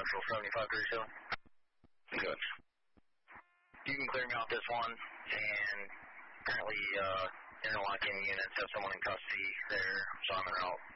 Central 7537. Good. You can clear me off this one, and apparently interlocking units have someone in custody there, so I'm en route.